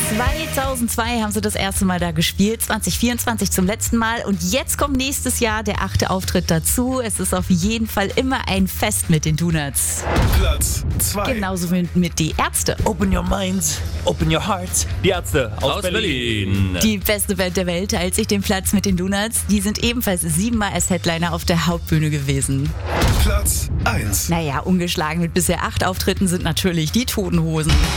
2002 haben sie das erste Mal da gespielt, 2024 zum letzten Mal und jetzt kommt nächstes Jahr der 8. Auftritt dazu. Es ist auf jeden Fall immer ein Fest mit den Donuts. Platz 2. Genauso wie mit die Ärzte. Open your minds, open your hearts. Die Ärzte aus Berlin. Die beste Band der Welt teilt sich den Platz mit den Donuts. Die sind ebenfalls 7-mal als Headliner auf der Hauptbühne gewesen. Platz 1. Naja, ungeschlagen mit bisher 8 Auftritten sind natürlich die Toten Hosen.